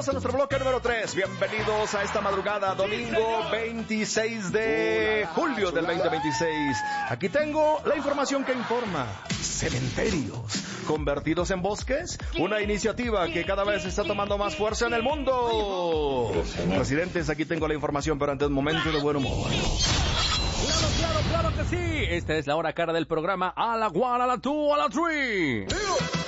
Bienvenidos a nuestro bloque número 3. Bienvenidos a esta madrugada, domingo 26 de julio del 2026. Aquí tengo la información que informa. Cementerios convertidos en bosques, una iniciativa que cada vez está tomando más fuerza en el mundo. Residentes, aquí tengo la información, pero antes un momento de buen humor. Claro que sí. Esta es la hora cara del programa. A la one, a la two, a la three.